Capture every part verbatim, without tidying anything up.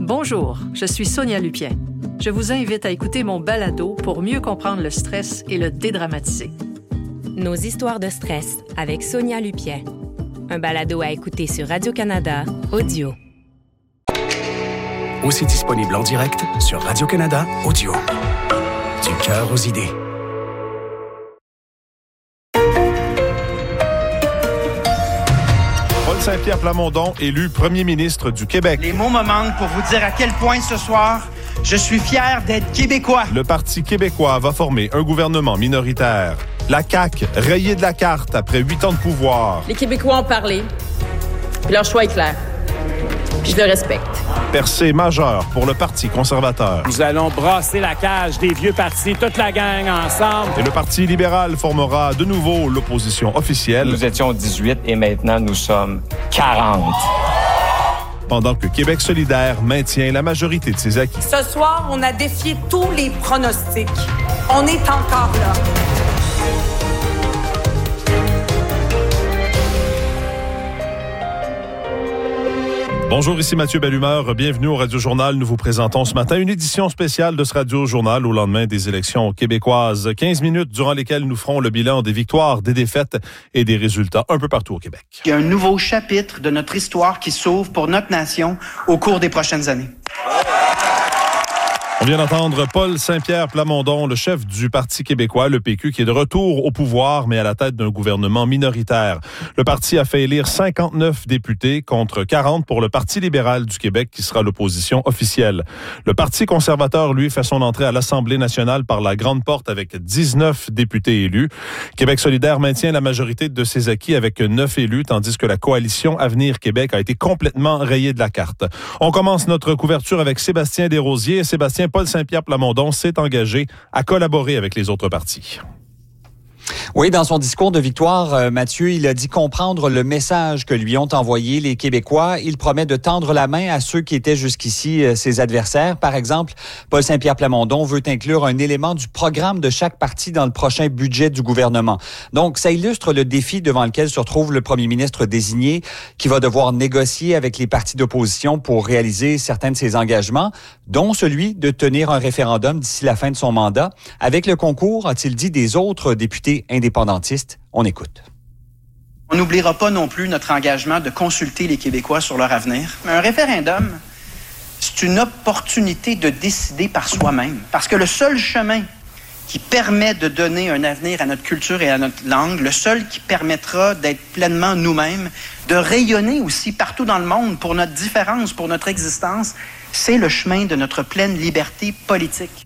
Bonjour, je suis Sonia Lupien. Je vous invite à écouter mon balado pour mieux comprendre le stress et le dédramatiser. Nos histoires de stress avec Sonia Lupien. Un balado à écouter sur Radio-Canada Audio. Aussi disponible en direct sur Radio-Canada Audio. Du cœur aux idées. Paul Saint-Pierre Plamondon, élu premier ministre du Québec. Les mots me manquent pour vous dire à quel point ce soir, je suis fier d'être québécois. Le Parti québécois va former un gouvernement minoritaire. La C A Q, rayée de la carte après huit ans de pouvoir. Les Québécois ont parlé, puis leur choix est clair. Puis je le respecte. Percée majeure pour le Parti conservateur. Nous allons brasser la cage des vieux partis, toute la gang ensemble. Et le Parti libéral formera de nouveau l'opposition officielle. Nous étions dix-huit et maintenant nous sommes quarante. Pendant que Québec solidaire maintient la majorité de ses acquis. Ce soir, on a défié tous les pronostics. On est encore là. Bonjour, ici Mathieu Bellumeur. Bienvenue au Radio-Journal. Nous vous présentons ce matin une édition spéciale de ce Radio-Journal au lendemain des élections québécoises. quinze minutes durant lesquelles nous ferons le bilan des victoires, des défaites et des résultats un peu partout au Québec. Il y a un nouveau chapitre de notre histoire qui s'ouvre pour notre nation au cours des prochaines années. On vient d'entendre Paul Saint-Pierre Plamondon, le chef du Parti québécois, le P Q, qui est de retour au pouvoir, mais à la tête d'un gouvernement minoritaire. Le parti a fait élire cinquante-neuf députés contre quarante pour le Parti libéral du Québec, qui sera l'opposition officielle. Le Parti conservateur, lui, fait son entrée à l'Assemblée nationale par la grande porte avec dix-neuf députés élus. Québec solidaire maintient la majorité de ses acquis avec neuf élus, tandis que la coalition Avenir Québec a été complètement rayée de la carte. On commence notre couverture avec Sébastien Desrosiers. Sébastien, Paul Saint-Pierre Plamondon s'est engagé à collaborer avec les autres partis. Oui, dans son discours de victoire, euh, Mathieu, il a dit comprendre le message que lui ont envoyé les Québécois. Il promet de tendre la main à ceux qui étaient jusqu'ici euh, ses adversaires. Par exemple, Paul Saint-Pierre Plamondon veut inclure un élément du programme de chaque parti dans le prochain budget du gouvernement. Donc, ça illustre le défi devant lequel se retrouve le premier ministre désigné, qui va devoir négocier avec les partis d'opposition pour réaliser certains de ses engagements, dont celui de tenir un référendum d'ici la fin de son mandat, avec le concours, a-t-il dit, des autres députés indépendantistes. On écoute. On n'oubliera pas non plus notre engagement de consulter les Québécois sur leur avenir. Mais un référendum, c'est une opportunité de décider par soi-même. Parce que le seul chemin qui permet de donner un avenir à notre culture et à notre langue, le seul qui permettra d'être pleinement nous-mêmes, de rayonner aussi partout dans le monde pour notre différence, pour notre existence, c'est le chemin de notre pleine liberté politique.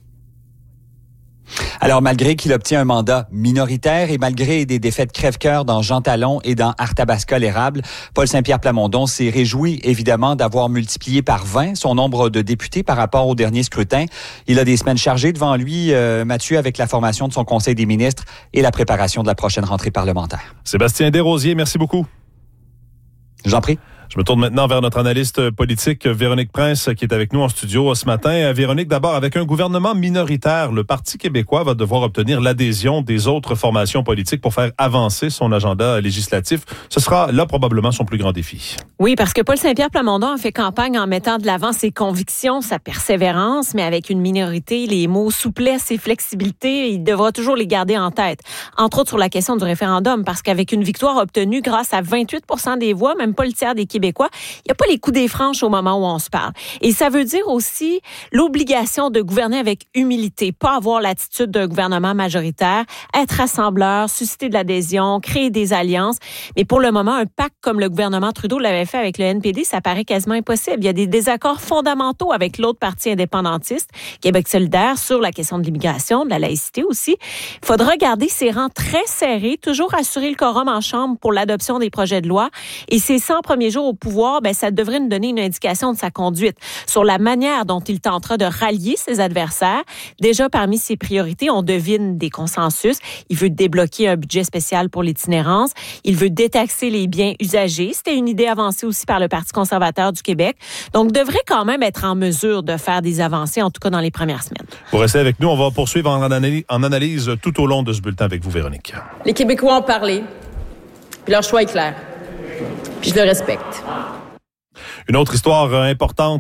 Alors, malgré qu'il obtient un mandat minoritaire et malgré des défaites crève-cœur dans Jean Talon et dans Arthabasca-l'Érable, Paul Saint-Pierre Plamondon s'est réjoui, évidemment, d'avoir multiplié par vingt son nombre de députés par rapport au dernier scrutin. Il a des semaines chargées devant lui, euh, Mathieu, avec la formation de son Conseil des ministres et la préparation de la prochaine rentrée parlementaire. Sébastien Desrosiers, merci beaucoup. J'en prie. Je me tourne maintenant vers notre analyste politique, Véronique Prince, qui est avec nous en studio ce matin. Véronique, d'abord, avec un gouvernement minoritaire, le Parti québécois va devoir obtenir l'adhésion des autres formations politiques pour faire avancer son agenda législatif. Ce sera là probablement son plus grand défi. Oui, parce que Paul Saint-Pierre Plamondon a fait campagne en mettant de l'avant ses convictions, sa persévérance, mais avec une minorité, les mots souplesse et flexibilité, il devra toujours les garder en tête. Entre autres sur la question du référendum, parce qu'avec une victoire obtenue grâce à vingt-huit pour cent des voix, même pas le tiers des Québécois, Québécois, il n'y a pas les coups des franches au moment où on se parle. Et ça veut dire aussi l'obligation de gouverner avec humilité, pas avoir l'attitude d'un gouvernement majoritaire, être rassembleur, susciter de l'adhésion, créer des alliances. Mais pour le moment, un pacte comme le gouvernement Trudeau l'avait fait avec le N P D, ça paraît quasiment impossible. Il y a des désaccords fondamentaux avec l'autre parti indépendantiste, Québec solidaire, sur la question de l'immigration, de la laïcité aussi. Il faudra garder ses rangs très serrés, toujours assurer le quorum en Chambre pour l'adoption des projets de loi. Et ces cent premiers jours au pouvoir, ben, ça devrait nous donner une indication de sa conduite sur la manière dont il tentera de rallier ses adversaires. Déjà, parmi ses priorités, on devine des consensus. Il veut débloquer un budget spécial pour l'itinérance. Il veut détaxer les biens usagés. C'était une idée avancée aussi par le Parti conservateur du Québec. Donc, devrait quand même être en mesure de faire des avancées, en tout cas dans les premières semaines. Pour rester avec nous, on va poursuivre en analyse, en analyse tout au long de ce bulletin avec vous, Véronique. Les Québécois ont parlé, puis leur choix est clair. Puis je le respecte. Une autre histoire importante